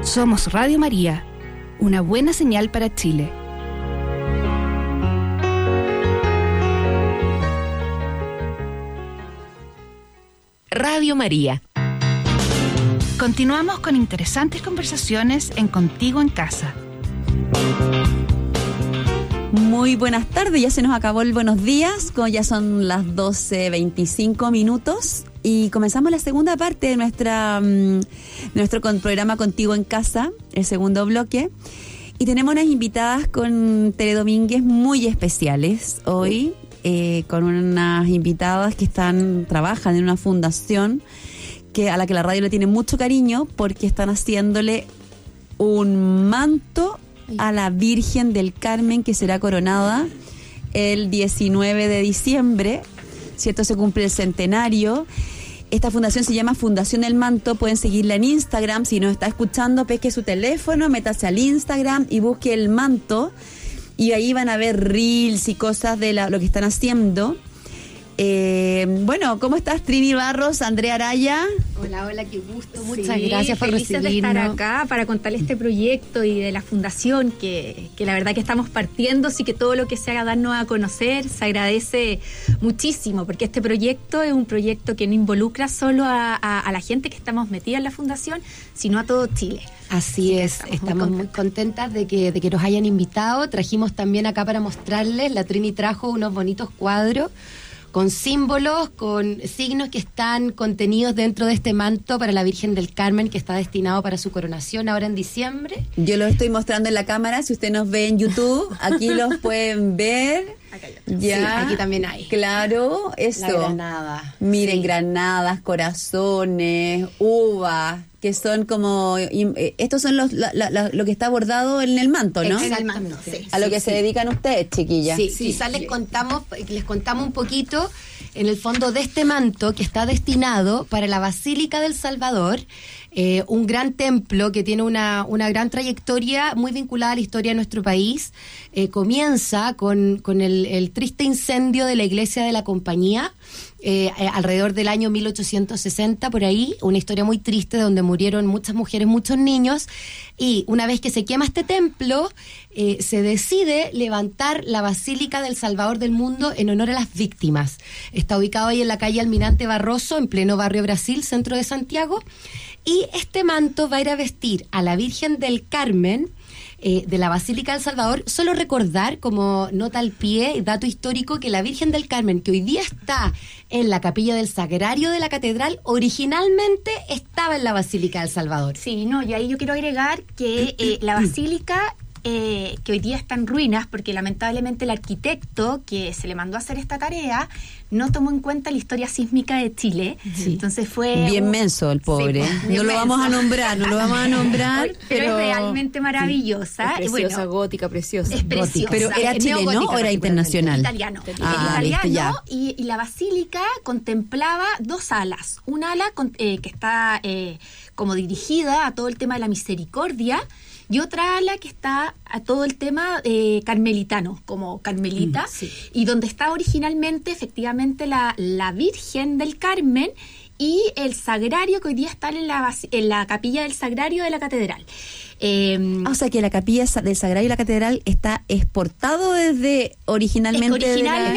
Somos Radio María, una buena señal para Chile. Radio María. Continuamos con interesantes conversaciones en Contigo en Casa. Muy buenas tardes, ya se nos acabó el buenos días, ya son las 12:25 minutos y comenzamos la segunda parte de nuestro programa Contigo en Casa, el segundo bloque. Y tenemos unas invitadas con Tere Domínguez muy especiales hoy, con unas invitadas que trabajan en una fundación a la que la radio le tiene mucho cariño porque están haciéndole un manto a la Virgen del Carmen que será coronada el 19 de diciembre, ¿cierto? Se cumple el centenario. Esta fundación se llama Fundación El Manto, pueden seguirla en Instagram. Si nos está escuchando, pesque su teléfono, métase al Instagram y busque El Manto y ahí van a ver reels y cosas de lo que están haciendo. Bueno, ¿cómo estás, Trini Barros, Andrea Araya? Hola, qué gusto. Muchas gracias por recibirnos. Felices de estar acá para contarles este proyecto y de la fundación que la verdad que estamos partiendo, así que todo lo que se haga darnos a conocer se agradece muchísimo, porque este proyecto es un proyecto que no involucra solo a la gente que estamos metida en la fundación, sino a todo Chile. Así es, estamos muy contentas de que nos hayan invitado. Trajimos también acá para mostrarles, la Trini trajo unos bonitos cuadros con símbolos, con signos que están contenidos dentro de este manto para la Virgen del Carmen, que está destinado para su coronación ahora en diciembre. Yo los estoy mostrando en la cámara, si usted nos ve en YouTube, aquí los pueden ver. Ya. Sí, aquí también hay. Claro, eso. La granada. Miren, sí. Granadas, corazones, uvas, que son como... estos son lo que está bordado en el manto, ¿no? En el manto, sí. A lo que se dedican ustedes, chiquillas. Sí, quizás les contamos un poquito, en el fondo, de este manto que está destinado para la Basílica del Salvador, un gran templo que tiene una gran trayectoria muy vinculada a la historia de nuestro país. Comienza con el triste incendio de la iglesia de la Compañía, alrededor del año 1860, por ahí, una historia muy triste donde murieron muchas mujeres, muchos niños, y una vez que se quema este templo, se decide levantar la Basílica del Salvador del Mundo en honor a las víctimas. Está ubicado ahí en la calle Almirante Barroso, en pleno barrio Brasil, centro de Santiago, y este manto va a ir a vestir a la Virgen del Carmen de la Basílica del Salvador. Solo recordar, como nota al pie, dato histórico, que la Virgen del Carmen, que hoy día está en la capilla del Sagrario de la Catedral, originalmente estaba en la Basílica del Salvador. Sí, no, y ahí yo quiero agregar que la Basílica... que hoy día está en ruinas porque lamentablemente el arquitecto que se le mandó a hacer esta tarea no tomó en cuenta la historia sísmica de Chile. Sí. Entonces fue... Bien menso el pobre. Sí, no lo vamos a nombrar, pero es realmente maravillosa. Sí. Es preciosa, bueno, gótica, preciosa. Es preciosa. Pero ¿era chileno o era internacional? Italiano. Y la basílica contemplaba dos alas. Un ala que está como dirigida a todo el tema de la misericordia, y otra ala que está a todo el tema carmelitano, como carmelita, sí. Y donde está originalmente, efectivamente, la Virgen del Carmen y el sagrario que hoy día está en la capilla del Sagrario de la Catedral. O sea que la capilla del Sagrario y la Catedral está exportado desde originalmente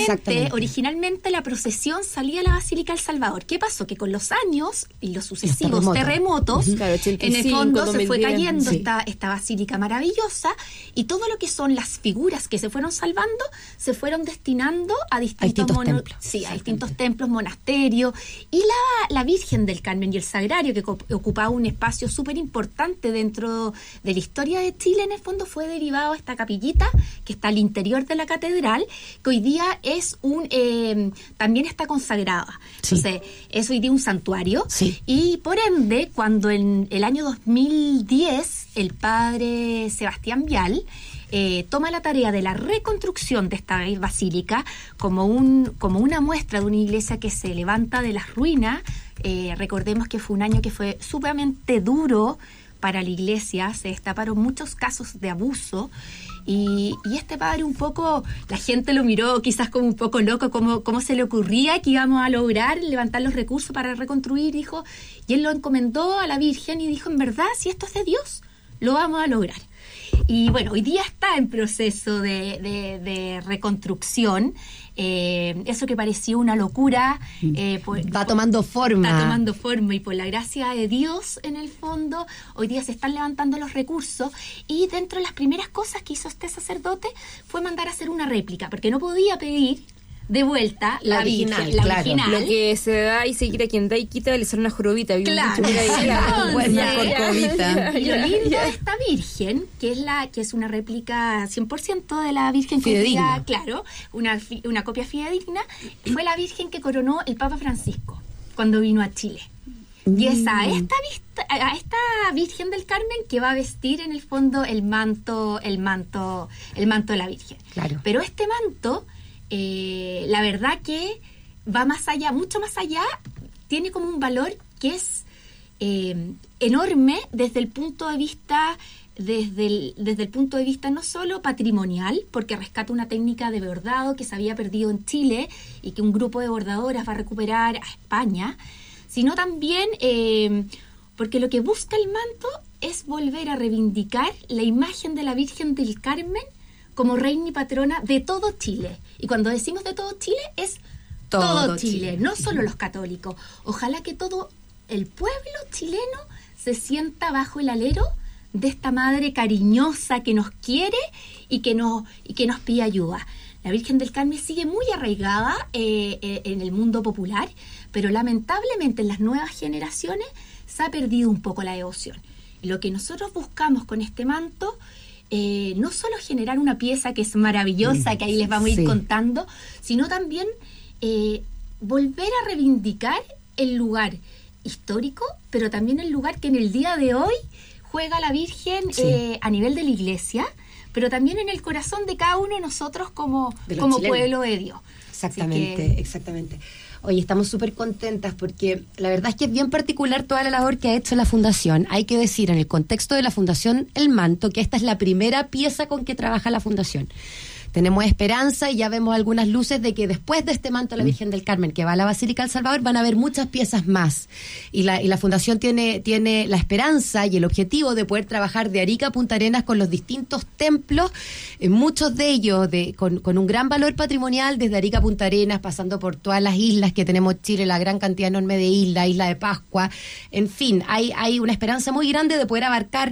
la procesión salía a la Basílica del Salvador. ¿Qué pasó? Que con los años y los sucesivos terremotos, claro, 85, en el fondo 2010, se fue cayendo esta basílica maravillosa, y todo lo que son las figuras que se fueron salvando se fueron destinando a distintos templos. Sí, a distintos templos, monasterios, y la Virgen del Carmen y el Sagrario, que ocupaba un espacio súper importante dentro de la historia de Chile, en el fondo fue derivado a esta capillita que está al interior de la catedral, que hoy día es también está consagrada. Sí. Entonces, es hoy día un santuario. Sí. Y por ende, cuando en el año 2010 el padre Sebastián Vial toma la tarea de la reconstrucción de esta basílica como una muestra de una iglesia que se levanta de las ruinas. Recordemos que fue un año que fue sumamente duro para la iglesia, se destaparon muchos casos de abuso, y este padre un poco, la gente lo miró quizás como un poco loco, cómo se le ocurría que íbamos a lograr levantar los recursos para reconstruir, dijo, y él lo encomendó a la Virgen y dijo, en verdad, si esto es de Dios, lo vamos a lograr. Y bueno, hoy día está en proceso de reconstrucción. Eso que parecía una locura va tomando forma. Está tomando forma, y por la gracia de Dios, en el fondo, hoy día se están levantando los recursos, y dentro de las primeras cosas que hizo este sacerdote fue mandar a hacer una réplica, porque no podía pedir de vuelta la original. Lo que se da y se quita, quien da y quita, le sale una jorobita. Claro. Una corcovita. Y lo lindo de esta virgen, que es una réplica 100% de la virgen fidedigna. Claro, una copia fidedigna, fue la virgen que coronó el Papa Francisco cuando vino a Chile. Y es a esta Virgen del Carmen que va a vestir en el fondo el manto de la Virgen. Claro. Pero este manto, la verdad que va más allá, mucho más allá, tiene como un valor que es enorme desde el punto de vista no solo patrimonial, porque rescata una técnica de bordado que se había perdido en Chile y que un grupo de bordadoras va a recuperar a España, sino también porque lo que busca el manto es volver a reivindicar la imagen de la Virgen del Carmen como reina y patrona de todo Chile. Y cuando decimos de todo Chile, es todo Chile, no solo los católicos. Ojalá que todo el pueblo chileno se sienta bajo el alero de esta madre cariñosa que nos quiere y que nos pide ayuda. La Virgen del Carmen sigue muy arraigada en el mundo popular, pero lamentablemente en las nuevas generaciones se ha perdido un poco la devoción. Y lo que nosotros buscamos con este manto, no solo generar una pieza que es maravillosa, que ahí les vamos a ir contando, sino también volver a reivindicar el lugar histórico, pero también el lugar que en el día de hoy juega la Virgen a nivel de la Iglesia, pero también en el corazón de cada uno de nosotros como pueblo de Dios. Exactamente. Oye, estamos súper contentas porque la verdad es que es bien particular toda la labor que ha hecho la Fundación. Hay que decir, en el contexto de la Fundación El Manto, que esta es la primera pieza con que trabaja la Fundación. Tenemos esperanza y ya vemos algunas luces de que después de este manto de la Virgen del Carmen que va a la Basílica del Salvador van a haber muchas piezas más. Y la Fundación tiene la esperanza y el objetivo de poder trabajar de Arica a Punta Arenas con los distintos templos, muchos de ellos con un gran valor patrimonial, desde Arica a Punta Arenas, pasando por todas las islas que tenemos Chile, la gran cantidad enorme de islas, Isla de Pascua. En fin, hay una esperanza muy grande de poder abarcar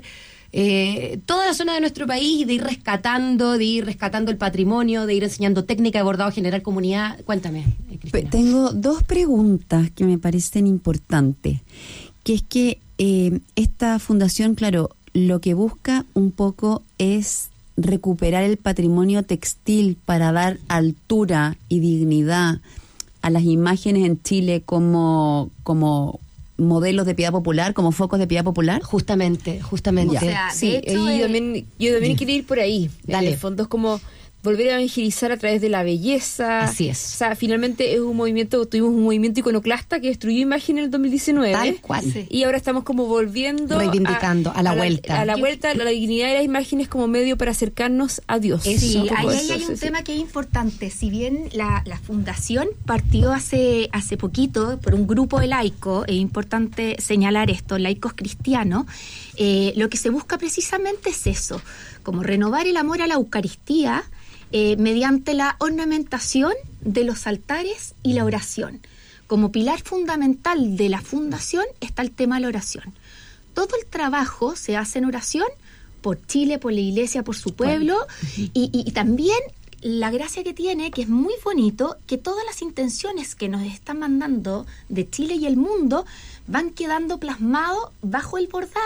toda la zona de nuestro país y de ir rescatando el patrimonio, de ir enseñando técnica de bordado, generar comunidad. Cuéntame, Cristina. Tengo dos preguntas que me parecen importantes, que es que esta fundación, claro, lo que busca un poco es recuperar el patrimonio textil para dar altura y dignidad a las imágenes en Chile como modelos de piedad popular, como focos de piedad popular. Justamente. O sea, sí, de hecho, yo también quiero ir por ahí. Dale. En el fondo es como volver a evangelizar a través de la belleza. Así es. O sea, finalmente tuvimos un movimiento iconoclasta que destruyó imagen en el 2019. Tal cual. Y ahora estamos como volviendo reivindicando a la vuelta. A la vuelta, la dignidad de las imágenes como medio para acercarnos a Dios. Sí, ahí hay un tema que es importante. Si bien la fundación partió hace poquito por un grupo de laicos, es importante señalar esto, laicos cristianos, lo que se busca precisamente es eso, como renovar el amor a la Eucaristía, mediante la ornamentación de los altares y la oración. Como pilar fundamental de la fundación está el tema de la oración. Todo el trabajo se hace en oración por Chile, por la Iglesia, por su pueblo, y también la gracia que tiene, que es muy bonito, que todas las intenciones que nos están mandando de Chile y el mundo van quedando plasmados bajo el bordado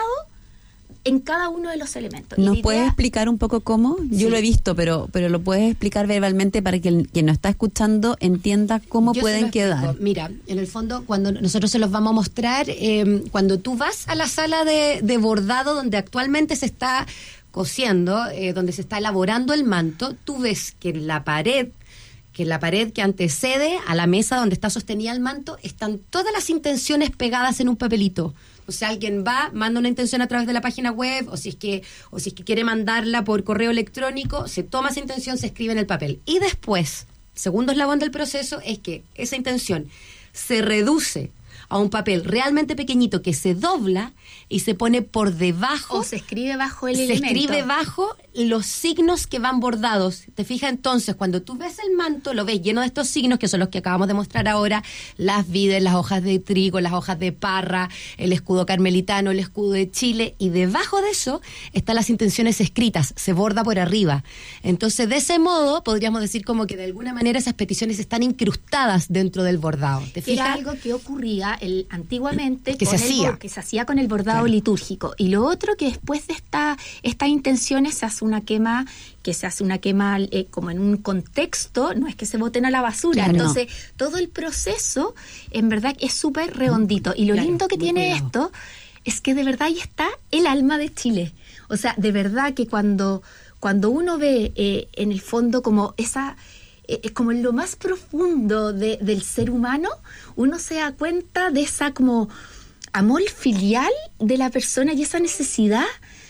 en cada uno de los elementos. ¿Nos puedes explicar un poco cómo? Yo lo he visto, pero lo puedes explicar verbalmente para que quien nos está escuchando entienda cómo pueden quedar. Mira, en el fondo, cuando nosotros se los vamos a mostrar, cuando tú vas a la sala de bordado donde actualmente se está cosiendo, donde se está elaborando el manto, tú ves que en la pared que antecede a la mesa donde está sostenida el manto, están todas las intenciones pegadas en un papelito. O sea, alguien manda una intención a través de la página web, o si es que quiere mandarla por correo electrónico, se toma esa intención, se escribe en el papel. Y después, segundo eslabón del proceso, es que esa intención se reduce a un papel realmente pequeñito que se dobla y se pone por debajo. O se escribe bajo el elemento. Se escribe bajo los signos que van bordados. ¿Te fijas? Entonces, cuando tú ves el manto, lo ves lleno de estos signos, que son los que acabamos de mostrar ahora: las vides, las hojas de trigo, las hojas de parra, el escudo carmelitano, el escudo de Chile, y debajo de eso están las intenciones escritas, se borda por arriba. Entonces, de ese modo, podríamos decir como que de alguna manera esas peticiones están incrustadas dentro del bordado. ¿Te fijas? Era algo que ocurría antiguamente que se hacía con el bordado litúrgico. Y lo otro, que después de estas intenciones se hace una quema, como en un contexto, no es que se boten a la basura. Claro, entonces, todo el proceso, en verdad, es súper redondito. Y lo lindo que tiene esto es que de verdad ahí está el alma de Chile. O sea, de verdad que cuando uno ve en el fondo como como en lo más profundo del ser humano, uno se da cuenta de esa como amor filial de la persona y esa necesidad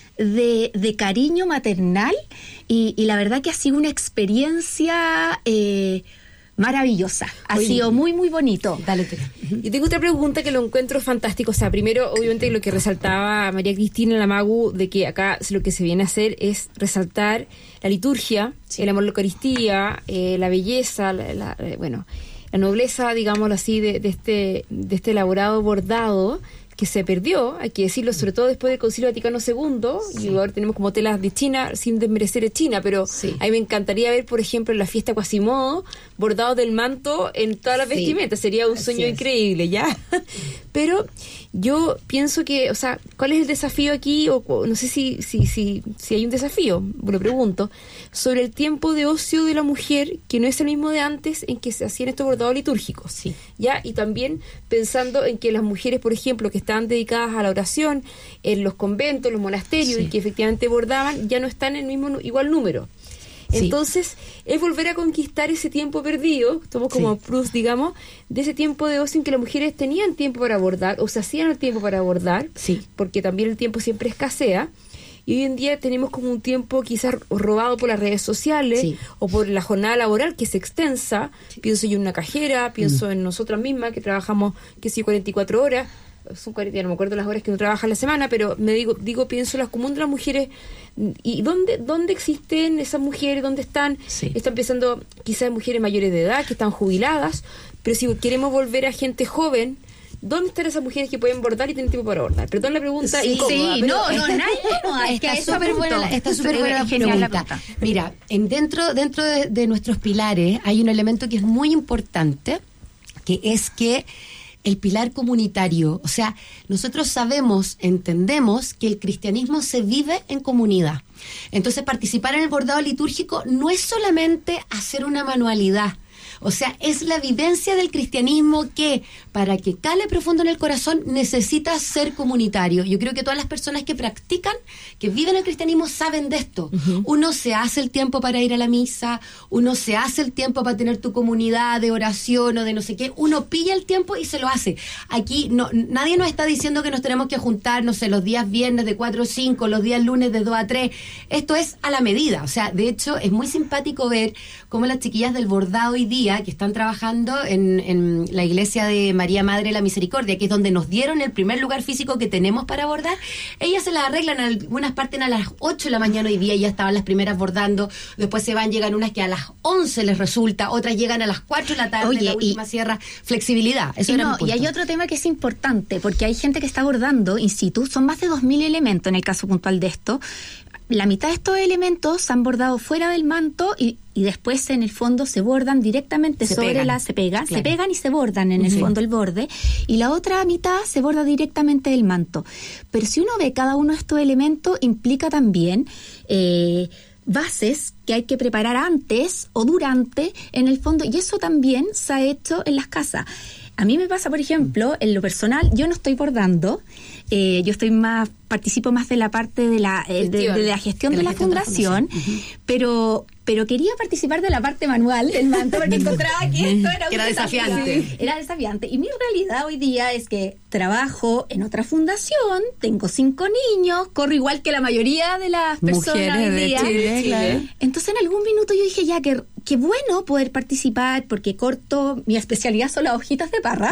de cariño maternal, y la verdad que ha sido una experiencia maravillosa. Ha sido muy, muy bonito. Dale. Yo tengo otra pregunta que lo encuentro fantástico. O sea, primero, obviamente, lo que resaltaba María Cristina en la Magu, de que acá lo que se viene a hacer es resaltar la liturgia, el amor a la Eucaristía, la belleza, la nobleza, digámoslo así, de este elaborado bordado que se perdió, hay que decirlo, sobre todo después del Concilio Vaticano II, y ahora tenemos como telas de China, sin desmerecer China, pero a mí me encantaría ver, por ejemplo, en la fiesta Quasimodo, bordados del manto en todas las vestimentas. Sería un sueño increíble, ¿ya? Pero yo pienso que, o sea, ¿cuál es el desafío aquí? O no sé si hay un desafío, lo pregunto, sobre el tiempo de ocio de la mujer, que no es el mismo de antes en que se hacían estos bordados litúrgicos, ¿ya? Y también pensando en que las mujeres, por ejemplo, que estaban dedicadas a la oración en los conventos, los monasterios, y que efectivamente bordaban, ya no están en el mismo igual número. Entonces, es volver a conquistar ese tiempo perdido, somos como Proust, digamos, de ese tiempo de ocio en que las mujeres tenían tiempo para bordar, o se hacían el tiempo para bordar, porque también el tiempo siempre escasea, y hoy en día tenemos como un tiempo quizás robado por las redes sociales, o por la jornada laboral que es extensa. Pienso yo en una cajera, pienso en nosotras mismas que trabajamos, 44 horas, son 40, ya no me acuerdo las horas que uno trabaja a la semana, pero pienso las comunes de las mujeres, y ¿dónde existen esas mujeres? ¿Dónde están? Están pensando quizás mujeres mayores de edad que están jubiladas, pero si queremos volver a gente joven, ¿dónde están esas mujeres que pueden bordar y tienen tiempo para bordar? Perdón la pregunta incómoda. Está súper buena la pregunta. Mira, dentro de nuestros pilares hay un elemento que es muy importante, que es que el pilar comunitario, o sea, nosotros entendemos que el cristianismo se vive en comunidad. Entonces, participar en el bordado litúrgico no es solamente hacer una manualidad. O sea, es la vivencia del cristianismo que, para que cale profundo en el corazón, necesita ser comunitario. Yo creo que todas las personas que practican, que viven el cristianismo, saben de esto. Uno se hace el tiempo para ir a la misa, uno se hace el tiempo para tener tu comunidad de oración o de no sé qué, uno pilla el tiempo y se lo hace. Aquí nadie nos está diciendo que nos tenemos que juntar, no sé, los días viernes de 4 a 5, los días lunes de 2 a 3. Esto es a la medida. O sea, de hecho, es muy simpático ver cómo las chiquillas del bordado hoy día, que están trabajando en la iglesia de María Madre de la Misericordia, que es donde nos dieron el primer lugar físico que tenemos para bordar, ellas se las arreglan, algunas parten a las 8 de la mañana hoy día, ya estaban las primeras bordando, después llegan unas que a las 11 les resulta, otras llegan a las 4 de la tarde, la última cierra, flexibilidad. Eso y hay otro tema que es importante, porque hay gente que está bordando in situ, son más de 2.000 elementos en el caso puntual de esto. La mitad de estos elementos se han bordado fuera del manto y después en el fondo se bordan directamente se pegan y se bordan en el fondo el borde, y la otra mitad se borda directamente del manto. Pero si uno ve cada uno de estos elementos, implica también bases que hay que preparar antes o durante en el fondo, y eso también se ha hecho en las casas. A mí me pasa, por ejemplo, en lo personal, yo no estoy bordando, yo participo más de la parte de la gestión de la fundación, pero quería participar de la parte manual del manto porque encontraba que esto era desafiante. Era desafiante. Y mi realidad hoy día es que trabajo en otra fundación, tengo 5 niños, corro igual que la mayoría de las personas hoy día. Chile, claro. Entonces en algún minuto yo dije ya que qué bueno poder participar, porque corto, mi especialidad son las hojitas de parra.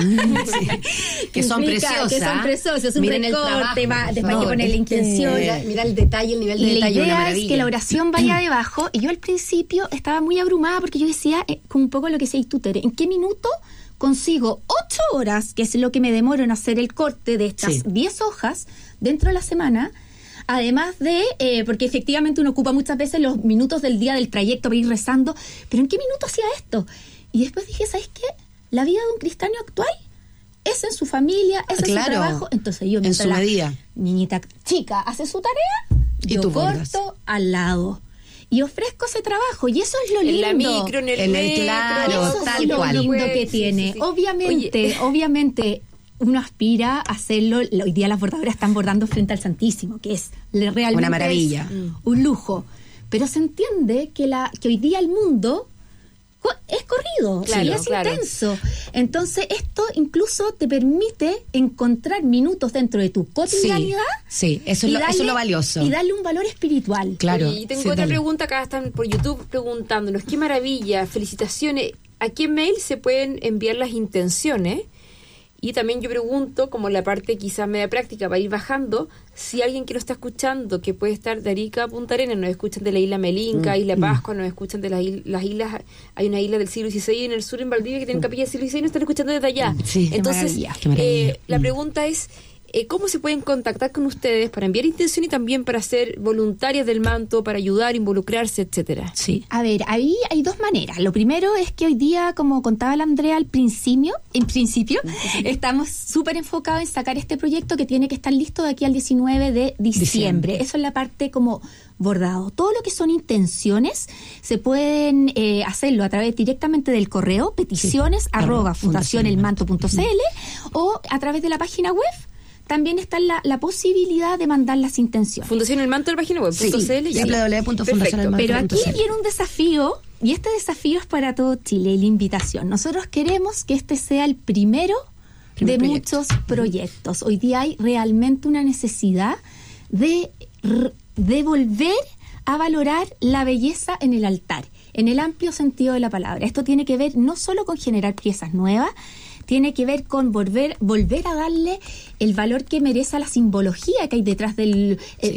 que son preciosas. Que son preciosas, es un recorte, después hay que poner la intención. Mira el detalle, el nivel de detalle. La idea es que la oración vaya debajo, y yo al principio estaba muy abrumada porque yo decía, con un poco lo que decías tú, Tere, ¿en qué minuto consigo 8 horas, que es lo que me demoro en hacer el corte de estas 10 hojas dentro de la semana? Además de, porque efectivamente uno ocupa muchas veces los minutos del día del trayecto para ir rezando, pero ¿en qué minuto hacía esto? Y después dije, ¿sabes qué? La vida de un cristiano actual es en su familia, es en su trabajo. Entonces yo, en su medida, niñita chica hace su tarea, yo corto al lado y ofrezco ese trabajo, y eso es lo lindo. En la micro, en el metro, claro, eso tal es lo cual. lindo que tiene. Sí. Obviamente uno aspira a hacerlo. Hoy día las bordadoras están bordando frente al Santísimo, que es realmente una maravilla, un lujo. Pero se entiende que hoy día el mundo es corrido, y es intenso. Entonces esto incluso te permite encontrar minutos dentro de tu cotidianidad. Sí, eso es lo valioso. Y darle un valor espiritual. Claro. Y tengo otra pregunta, acá están por YouTube preguntándonos, qué maravilla, felicitaciones. ¿A qué mail se pueden enviar las intenciones? Y también yo pregunto, como la parte quizás media práctica, para ir bajando, si alguien que nos está escuchando, que puede estar de Arica a Punta Arenas, nos escuchan de la isla Melinca, isla Pascua, nos escuchan de las islas, hay una isla del siglo XVI en el sur, en Valdivia, que tienen capilla del siglo XVI, nos están escuchando desde allá. Sí, entonces, qué maravilla. La pregunta es, ¿cómo se pueden contactar con ustedes para enviar intención y también para ser voluntarias del manto, para ayudar, involucrarse, etcétera? Sí. A ver, ahí hay 2 maneras. Lo primero es que hoy día, como contaba la Andrea en principio, estamos súper enfocados en sacar este proyecto que tiene que estar listo de aquí al 19 de diciembre. Eso es la parte como bordado. Todo lo que son intenciones se pueden hacerlo a través directamente del correo peticiones@fundacionelmanto.cl o a través de la página web. También está la posibilidad de mandar las intenciones. Fundación El Manto, la página web, www.fundacionelmanto.cl. Pero aquí viene un desafío, y este desafío es para todo Chile, y la invitación. Nosotros queremos que este sea el primero de muchos proyectos. Hoy día hay realmente una necesidad de volver a valorar la belleza en el altar, en el amplio sentido de la palabra. Esto tiene que ver no solo con generar piezas nuevas, tiene que ver con volver a darle el valor que merece a la simbología que hay detrás del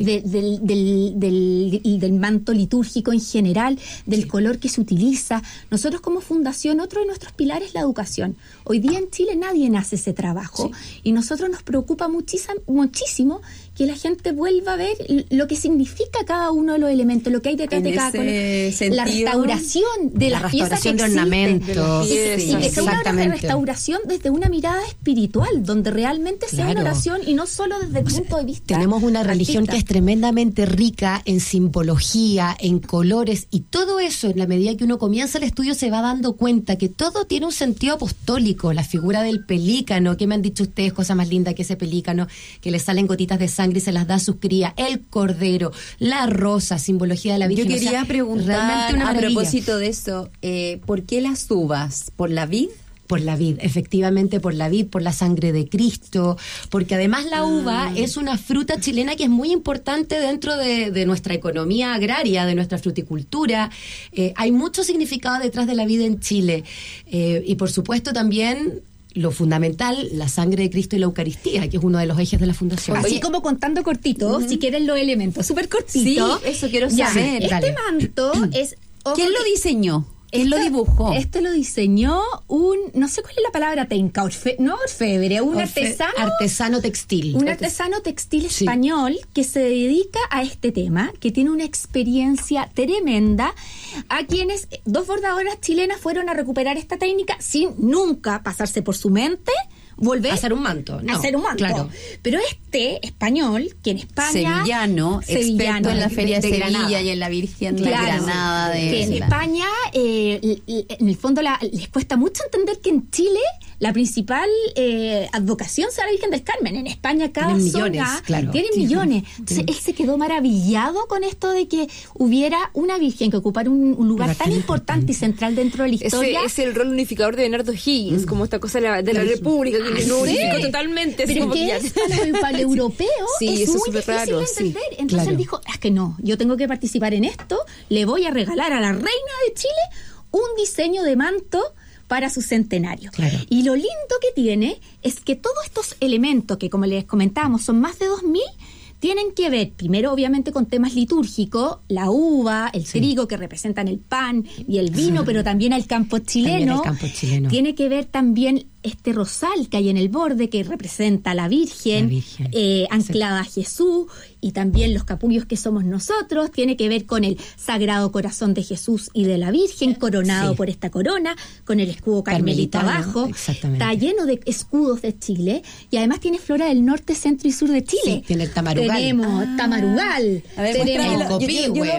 manto litúrgico en general, del color que se utiliza. Nosotros como fundación, otro de nuestros pilares es la educación. Hoy día en Chile nadie hace ese trabajo, y nosotros nos preocupa muchísimo que la gente vuelva a ver lo que significa cada uno de los elementos, lo que hay detrás de cada color. La restauración de las piezas de ornamentos. Y que sea una restauración desde una mirada espiritual, donde realmente sea una oración y no solo desde el punto de vista. Tenemos una religión que es tremendamente rica en simbología, en colores, y todo eso, en la medida que uno comienza el estudio, se va dando cuenta que todo tiene un sentido apostólico. La figura del pelícano, que me han dicho ustedes, cosa más linda que ese pelícano, que le salen gotitas de sangre y se las da a sus crías, el cordero, la rosa, simbología de la Virgen. Yo quería preguntar a propósito de eso, ¿por qué las uvas? ¿Por la vid? Por la vid, efectivamente, por la vid, por la sangre de Cristo, porque además la uva es una fruta chilena que es muy importante dentro de nuestra economía agraria, de nuestra fruticultura. Hay mucho significado detrás de la vid en Chile, y por supuesto también lo fundamental, la sangre de Cristo y la Eucaristía, que es uno de los ejes de la fundación. Así como contando cortito, si quieren los elementos, súper cortito. Sí, eso quiero saber. Este manto es... ¿Quién lo diseñó? ¿Quién lo dibujó? Este lo diseñó no sé cuál es la palabra técnica, orfebre, un artesano textil. Un artesano textil español que se dedica a este tema, que tiene una experiencia tremenda, a quienes 2 bordadoras chilenas fueron a recuperar esta técnica sin nunca pasarse por su mente volver a hacer un manto. No, hacer un manto. Claro. Pero este español, que en España... Sevillano, experto en la Feria de Sevilla Granada. Y en la Virgen de Granada. Que en España, en el fondo, les cuesta mucho entender que en Chile la principal advocación sea la Virgen del Carmen. En España cada zona tiene millones. Entonces él se quedó maravillado con esto de que hubiera una Virgen que ocupara un lugar tan importante y central dentro de la historia. Es el rol unificador de Bernardo Higgins, como esta cosa de la República, que lo unificó totalmente. Pero que es para el europeo es muy difícil raro, de entender. Entonces él dijo, es que no, yo tengo que participar en esto, le voy a regalar a la reina de Chile un diseño de manto para su centenario. Claro. Y lo lindo que tiene es que todos estos elementos, que como les comentábamos son más de 2.000, tienen que ver, primero obviamente con temas litúrgicos, la uva, el trigo que representan el pan y el vino, pero también el campo chileno. Tiene que ver también este rosal que hay en el borde que representa a la Virgen. Anclada a Jesús, y también los capullos que somos nosotros. Tiene que ver con el Sagrado Corazón de Jesús y de la Virgen, coronado por esta corona, con el escudo carmelita abajo. Está lleno de escudos de Chile, y además tiene flora del norte, centro y sur de Chile. Sí, tiene el tamarugal. Tenemos tamarugal. A ver, tenemos el copihue, el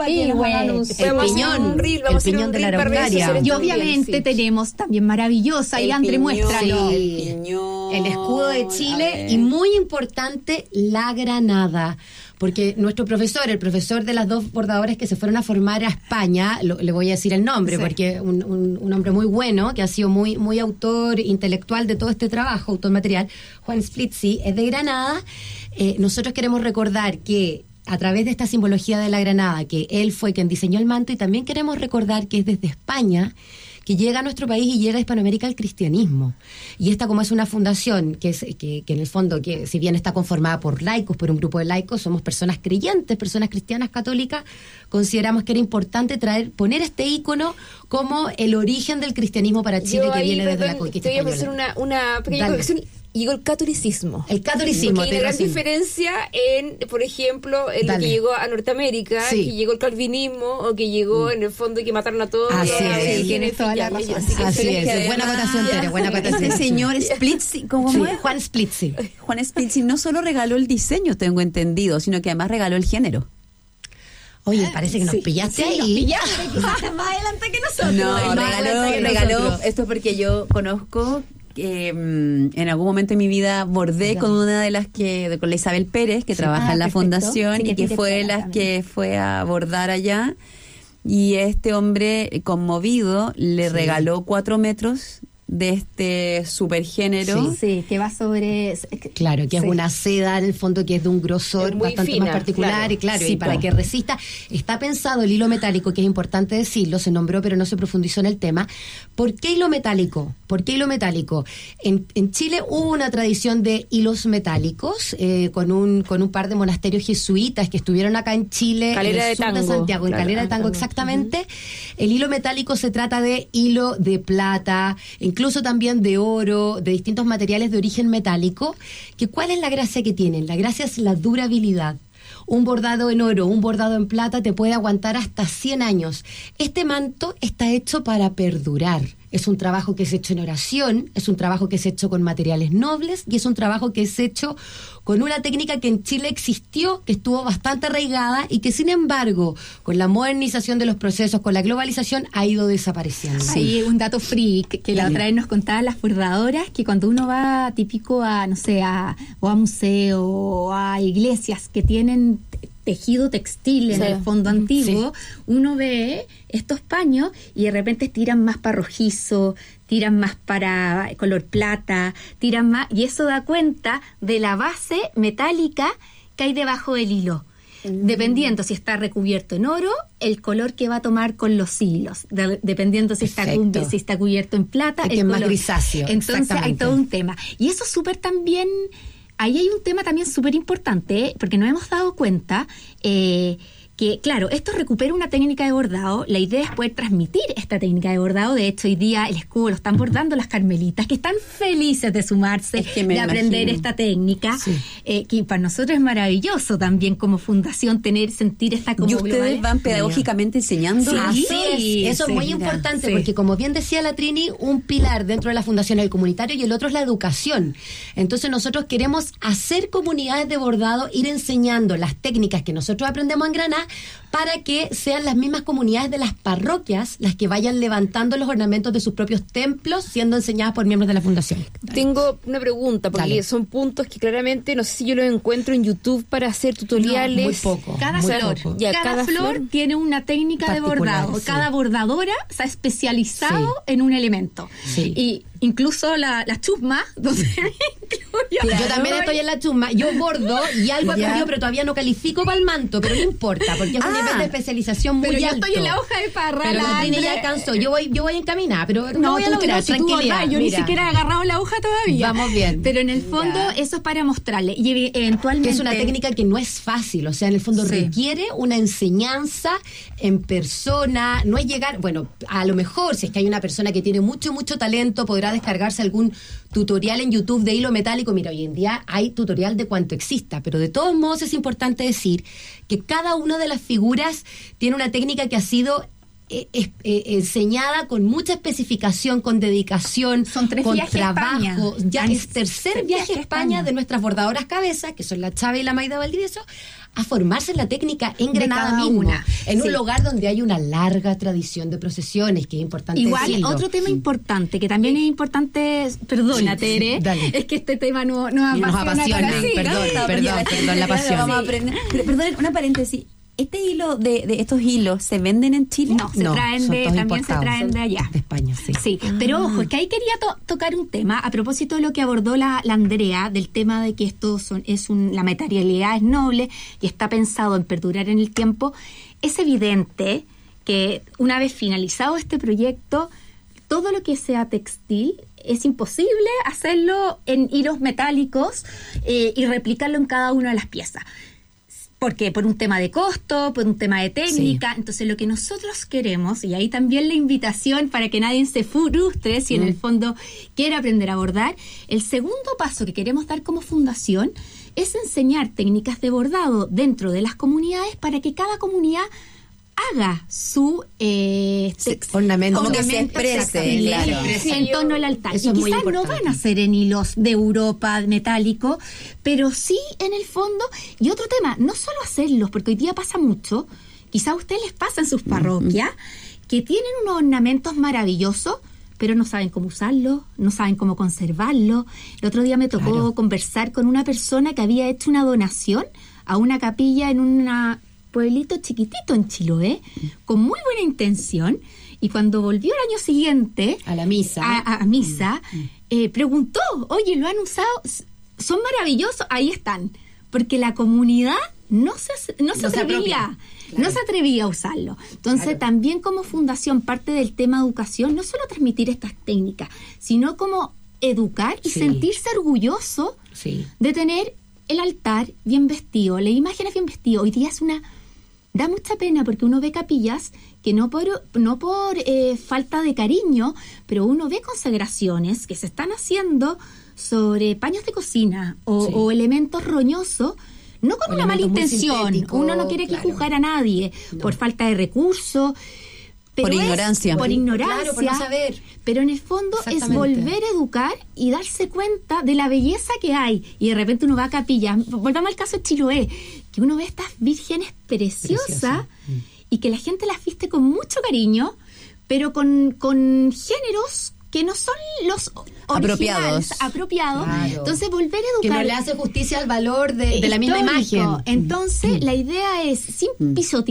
piñón de la Araucaria. Y obviamente tenemos también maravillosa, y André, muéstralo. El escudo de Chile, y muy importante, la granada. Porque nuestro profesor, el profesor de las dos bordadoras que se fueron a formar a España, le voy a decir el nombre, porque un hombre muy bueno, que ha sido muy autor intelectual de todo este trabajo, autor material, Juan Splitzi, es de Granada. Nosotros queremos recordar que a través de esta simbología de la granada, que él fue quien diseñó el manto, y también queremos recordar que es desde España que llega a nuestro país y llega a Hispanoamérica el cristianismo. Y esta, como es una fundación que en el fondo, que si bien está conformada por laicos, por un grupo de laicos, somos personas creyentes, personas cristianas católicas, consideramos que era importante poner este ícono como el origen del cristianismo para Chile, que viene desde la conquista española. Te voy a hacer una pequeña corrección. Llegó el catolicismo. El catolicismo. Porque hay una gran diferencia en, por ejemplo, en lo que llegó a Norteamérica, que llegó el calvinismo, o que llegó en el fondo que mataron a todos. Así es. Tienes toda la razón. Así es. Buena acotación, Tere, buena acotación. Este señor Splitzi, ¿cómo es? Juan Splitzi. Juan Splitzi no solo regaló el diseño, tengo entendido, sino que además regaló el género. Oye, parece que nos pillaste ahí. Nos pillaste, más adelante que nosotros. No, regaló. Esto porque yo conozco que en algún momento de mi vida bordé con una de las con la Isabel Pérez, que trabaja en la fundación, y que fue que fue a bordar allá, y este hombre conmovido le regaló 4 metros de este supergénero. Sí, que va sobre... Claro, que es una seda en el fondo que es de un grosor bastante fina, más particular, y para que resista. Está pensado el hilo metálico, que es importante decirlo, se nombró pero no se profundizó en el tema. ¿Por qué hilo metálico? En Chile hubo una tradición de hilos metálicos, con un par de monasterios jesuitas que estuvieron acá en Chile, Calera en el sur de Santiago, en Calera de Tango exactamente. El hilo metálico se trata de hilo de plata, incluso también de oro, de distintos materiales de origen metálico. ¿Cuál es la gracia que tienen? La gracia es la durabilidad. Un bordado en oro, un bordado en plata te puede aguantar hasta 100 años. Este manto está hecho para perdurar. Es un trabajo que es hecho en oración, es un trabajo que es hecho con materiales nobles, y es un trabajo que es hecho con una técnica que en Chile existió, que estuvo bastante arraigada, y que sin embargo, con la modernización de los procesos, con la globalización, ha ido desapareciendo. Sí, un dato freak que la otra vez nos contaban las bordadoras, que cuando uno va típico a, no sé, a museos, o a iglesias que tienen tejido textil en el fondo antiguo, uno ve estos paños y de repente tiran más para rojizo, tiran más para color plata, tiran más, y eso da cuenta de la base metálica que hay debajo del hilo. Dependiendo si está recubierto en oro, el color que va a tomar con los hilos. Dependiendo si está cubierto en plata, el color más grisáceo. Entonces hay todo un tema. Y eso es súper también... Ahí hay un tema también súper importante, porque nos hemos dado cuenta que, claro, esto recupera una técnica de bordado. La idea es poder transmitir esta técnica de bordado. De hecho, hoy día el escudo lo están bordando las carmelitas, que están felices de sumarse, de aprender esta técnica, que para nosotros es maravilloso también como fundación sentir esta como ¿Y ustedes global. van pedagógicamente enseñando? Sí, eso es muy importante, porque como bien decía la Trini, un pilar dentro de la fundación es el comunitario y el otro es la educación. Entonces nosotros queremos hacer comunidades de bordado, ir enseñando las técnicas que nosotros aprendemos en Granada, para que sean las mismas comunidades de las parroquias las que vayan levantando los ornamentos de sus propios templos, siendo enseñadas por miembros de la fundación. Tengo una pregunta, porque son puntos que claramente no sé si yo los encuentro en YouTube para hacer tutoriales. No, muy poco. Cada flor tiene una técnica de bordado. Cada bordadora se ha especializado en un elemento. Y incluso la chusma, donde me incluyo, Yo también estoy en la chusma. Yo bordo y algo aprendido, pero todavía no califico para el manto, pero no importa, porque es un nivel de especialización muy alto. Pero yo estoy en la hoja de Parra. Pero Trini ya alcanzó. Yo voy encaminada, pero no voy a lograr. Si Tranquilidad. yo ni siquiera he agarrado la hoja todavía. Vamos bien. Pero en el fondo eso es para mostrarle. Y eventualmente... Es una técnica que no es fácil, o sea, en el fondo requiere una enseñanza en persona, no es llegar, bueno, a lo mejor si es que hay una persona que tiene mucho talento, podrá descargarse algún tutorial en YouTube de hilo metálico. Mira, hoy en día hay tutorial de cuanto exista, pero de todos modos es importante decir que cada una de las figuras tiene una técnica que ha sido enseñada con mucha especificación, con dedicación, son 3 con viajes trabajo. Ya es tercer viaje a España de nuestras bordadoras cabezas, que son la Chávez y la Maida Valdivieso, a formarse en la técnica en Granada mismo, en un lugar donde hay una larga tradición de procesiones, que es importante decirlo. Otro tema importante, que también es importante, perdona, Tere, es que este tema nos apasiona. Perdón, la pasión. Vamos a aprender. Perdón, una paréntesis. ¿Este hilo de estos hilos se venden en Chile? No, también se traen de allá. De España, sí. Sí, pero ojo, es que ahí quería tocar un tema a propósito de lo que abordó la Andrea, del tema de que esto la materialidad es noble y está pensado en perdurar en el tiempo. Es evidente que una vez finalizado este proyecto, todo lo que sea textil es imposible hacerlo en hilos metálicos y replicarlo en cada una de las piezas. Porque por un tema de costo, por un tema de técnica. Entonces lo que nosotros queremos, y ahí también la invitación para que nadie se frustre si en el fondo quiere aprender a bordar, el segundo paso que queremos dar como fundación es enseñar técnicas de bordado dentro de las comunidades para que cada comunidad haga su ornamento, como que se exprese, claro, en torno al altar. Eso y quizás no van a ser en hilos de Europa metálico, pero sí en el fondo. Y otro tema, no solo hacerlos, porque hoy día pasa mucho, quizás a ustedes les pasa en sus parroquias, que tienen unos ornamentos maravillosos, pero no saben cómo usarlo, no saben cómo conservarlo. El otro día me tocó conversar con una persona que había hecho una donación a una capilla en una pueblito chiquitito en Chiloé, con muy buena intención, y cuando volvió el año siguiente a la misa, a misa, preguntó, oye, ¿lo han usado? Son maravillosos, ahí están, porque la comunidad no se atrevía a usarlo. Entonces, también como fundación, parte del tema educación, no solo transmitir estas técnicas, sino como educar y sentirse orgulloso de tener el altar bien vestido, las imágenes bien vestidas. Hoy día da mucha pena porque uno ve capillas que no por falta de cariño, pero uno ve consagraciones que se están haciendo sobre paños de cocina o elementos roñosos, no con una mala intención. Uno no quiere juzgar a nadie por falta de recursos. Por ignorancia. Claro, por no saber. Pero en el fondo es volver a educar y darse cuenta de la belleza que hay. Y de repente uno va a capillas. Volvamos al caso de Chiloé, que uno ve estas vírgenes preciosas y que la gente las viste con mucho cariño, pero con géneros que no son los apropiados. Claro. Entonces, volver a educar. Que no le hace justicia al valor de la misma imagen. Entonces, la idea es, sin pisotear